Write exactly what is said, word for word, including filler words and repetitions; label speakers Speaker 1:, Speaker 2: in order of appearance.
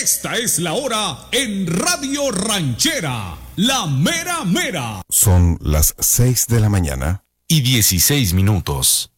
Speaker 1: Esta es la hora en Radio Ranchera, la mera mera.
Speaker 2: Son las seis de la mañana
Speaker 3: y dieciséis minutos.